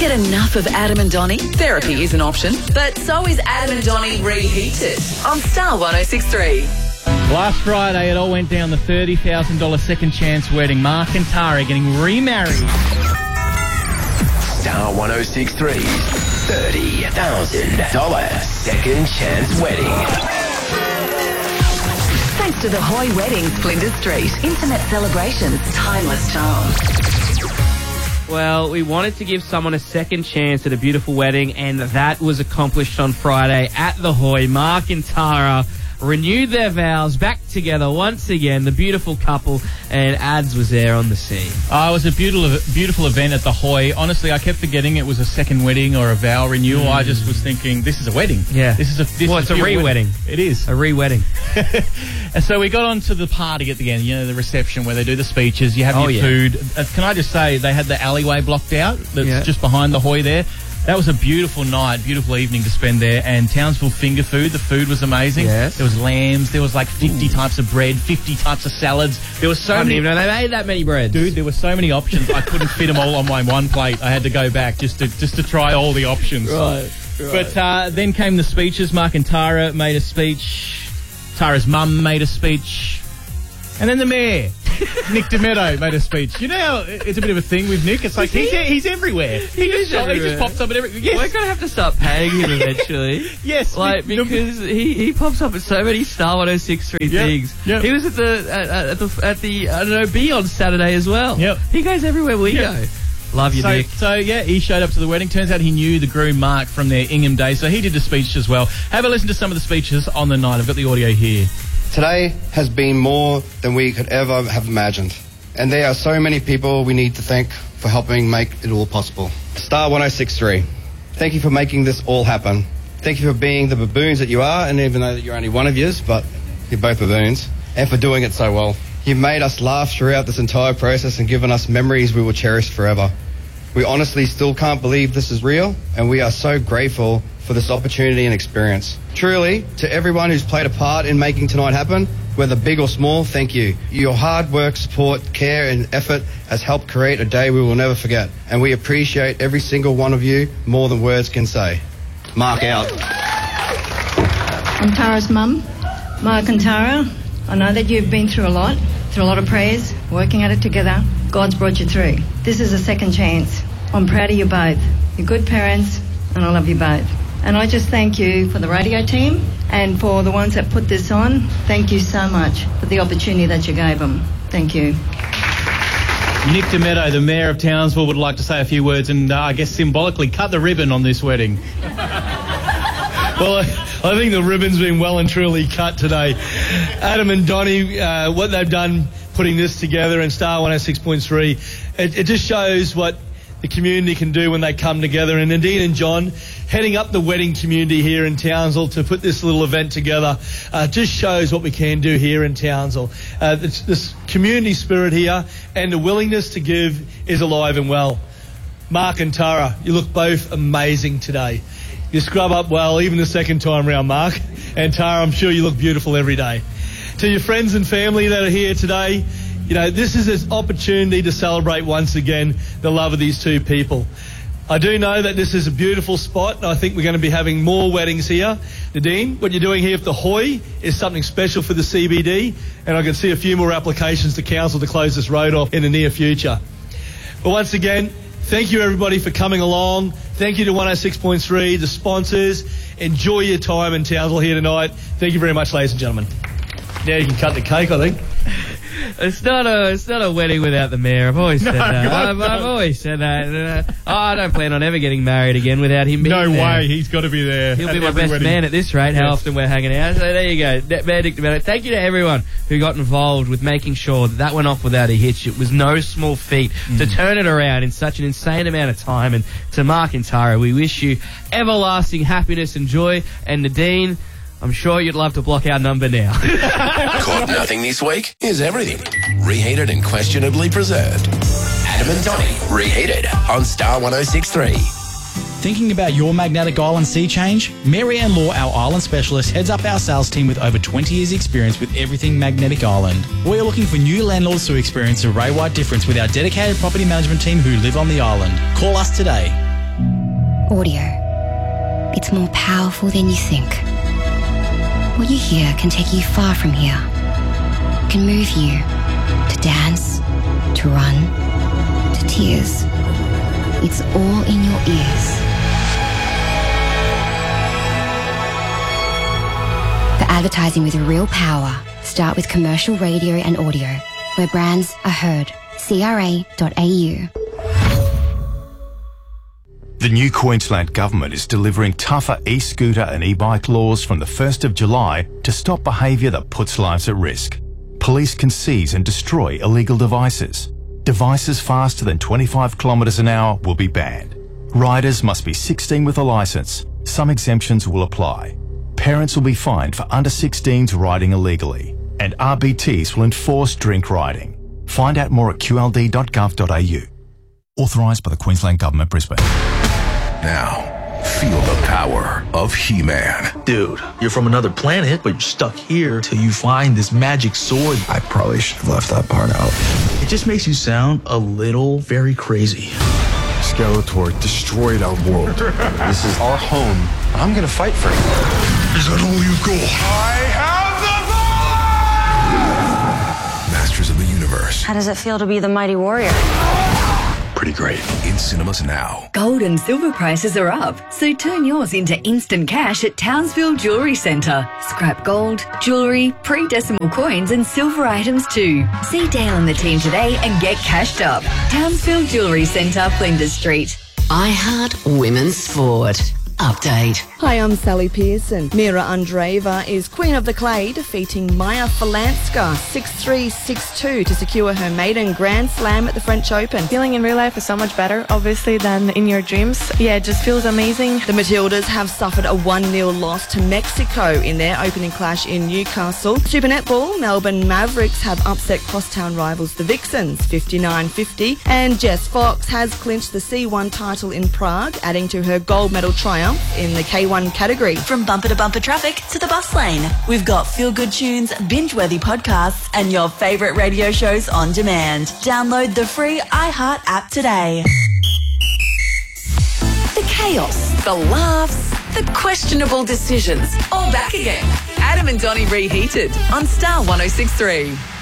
get enough of Adam and Donnie? Therapy is an option, but so is Adam and Donnie Reheated on Star 106.3. Last Friday, it all went down, the $30,000 second chance wedding. Mark and Tara getting remarried. Star 106.3's $30,000 second chance wedding. Thanks to the Hoy Weddings, Flinders Street. Intimate celebrations, timeless charm. Well, we wanted to give someone a second chance at a beautiful wedding, and that was accomplished on Friday at the Hoy. Mark and Tara renewed their vows, back together once again, the beautiful couple, and Ads was there on the scene. It was a beautiful event at the Hoy. Honestly, I kept forgetting it was a second wedding or a vow renewal. I just was thinking, this is a wedding. Yeah. It's a re-wedding. It is. A re-wedding. And so we got on to the party at the end, the reception where they do the speeches, you have your food. Can I just say, they had the alleyway blocked out that's just behind the Hoy there. That was a beautiful night, beautiful evening to spend there. And Townsville finger food, the food was amazing. Yes. There was lambs, there was like 50 types of bread, 50 types of salads. There was so I didn't many. even know they made that many breads. Dude, there were so many options. I couldn't fit them all on my one plate. I had to go back just to try all the options. Right. But then came the speeches. Mark and Tara made a speech. Tara's mum made a speech. And then the mayor, Nick DeMetto, made a speech. You know how it's a bit of a thing with Nick? It's like he's everywhere. He just pops up at everything. Yes. We're going to have to start paying him eventually. Yes. Because he pops up at so many Star 106.3 things. Yep. He was at the I don't know, B on Saturday as well. Yep. He goes everywhere we go. Love you, Nick. So, he showed up to the wedding. Turns out he knew the groom, Mark, from their Ingham days, so he did a speech as well. Have a listen to some of the speeches on the night. I've got the audio here. Today has been more than we could ever have imagined. And there are so many people we need to thank for helping make it all possible. Star 106.3, thank you for making this all happen. Thank you for being the baboons that you are, and even though you're only one of yous, but you're both baboons, and for doing it so well. You've made us laugh throughout this entire process and given us memories we will cherish forever. We honestly still can't believe this is real, and we are so grateful for this opportunity and experience. Truly, to everyone who's played a part in making tonight happen, whether big or small, thank you. Your hard work, support, care and effort has helped create a day we will never forget, and we appreciate every single one of you more than words can say. Mark out. I'm Tara's mum, Mark and Tara. I know that you've been through a lot of prayers, working at it together. God's brought you through. This is a second chance. I'm proud of you both. You're good parents, and I love you both. And I just thank you for the radio team and for the ones that put this on. Thank you so much for the opportunity that you gave them. Thank you. Nick DeMetto, the Mayor of Townsville, would like to say a few words and I guess symbolically cut the ribbon on this wedding. Well, I think the ribbon's been well and truly cut today. Adam and Donnie, what they've done putting this together in Star 106.3, it just shows what the community can do when they come together. And Nadine and John, heading up the wedding community here in Townsville to put this little event together, just shows what we can do here in Townsville. This community spirit here and the willingness to give is alive and well. Mark and Tara, you look both amazing today. You scrub up well, even the second time round, Mark. And Tara, I'm sure you look beautiful every day. To your friends and family that are here today, this is an opportunity to celebrate once again the love of these two people. I do know that this is a beautiful spot, and I think we're going to be having more weddings here. Nadine, what you're doing here at the Hoy is something special for the CBD, and I can see a few more applications to council to close this road off in the near future. But once again, thank you everybody for coming along. Thank you to 106.3, the sponsors. Enjoy your time in Townsville here tonight. Thank you very much, ladies and gentlemen. Now you can cut the cake, I think. It's not a wedding without the mayor. I've always said that. I've always said that. I don't plan on ever getting married again without him being there. No way. He's got to be there. He'll be my best man at this rate, how often we're hanging out. So there you go. Mayor Nick DeMetto. Thank you to everyone who got involved with making sure that went off without a hitch. It was no small feat to turn it around in such an insane amount of time. And to Mark and Tara, we wish you everlasting happiness and joy. And Nadine, I'm sure you'd love to block our number now. Caught nothing this week? Here's everything. Reheated and questionably preserved. Adam and Donnie, reheated on Star 106.3. Thinking about your magnetic island sea change? Mary Ann Law, our island specialist, heads up our sales team with over 20 years experience with everything magnetic island. We are looking for new landlords to experience a Ray White difference with our dedicated property management team who live on the island. Call us today. Audio. It's more powerful than you think. What you hear can take you far from here. Can move you to dance, to run, to tears. It's all in your ears. For advertising with real power, start with commercial radio and audio, where brands are heard. CRA.au. The new Queensland Government is delivering tougher e-scooter and e-bike laws from the 1st of July to stop behaviour that puts lives at risk. Police can seize and destroy illegal devices. Devices faster than 25 kilometres an hour will be banned. Riders must be 16 with a licence. Some exemptions will apply. Parents will be fined for under 16s riding illegally. And RBTs will enforce drink riding. Find out more at qld.gov.au. Authorised by the Queensland Government, Brisbane. Now, feel the power of He-Man. Dude, you're from another planet, but you're stuck here till you find this magic sword. I probably should have left that part out. It just makes you sound a little very crazy. Skeletor destroyed our world. This is our home. I'm gonna fight for it. Is that all you've got? I have the power! Masters of the Universe. How does it feel to be the mighty warrior? Pretty great. In cinemas now. Gold and silver prices are up, so turn yours into instant cash at Townsville Jewellery Centre. Scrap gold, jewellery, pre-decimal coins and silver items too. See Dale and the team today and get cashed up. Townsville Jewellery Centre, Flinders Street. iHeart Women's Sport. Update. Hi, I'm Sally Pearson. Mira Andreeva is Queen of the Clay, defeating Maya Falanska 6-3, 6-2 to secure her maiden Grand Slam at the French Open. Feeling in real life is so much better, obviously, than in your dreams. Yeah, it just feels amazing. The Matildas have suffered a 1-0 loss to Mexico in their opening clash in Newcastle. Super Netball, Melbourne Mavericks have upset crosstown rivals the Vixens 59-50, and Jess Fox has clinched the C1 title in Prague, adding to her gold medal triumph in the K1 category. From bumper to bumper traffic to the bus lane, we've got feel-good tunes, binge-worthy podcasts, and your favourite radio shows on demand. Download the free iHeart app today. The chaos, the laughs, the questionable decisions, all back again. Adam and Donnie Reheated on Star 106.3.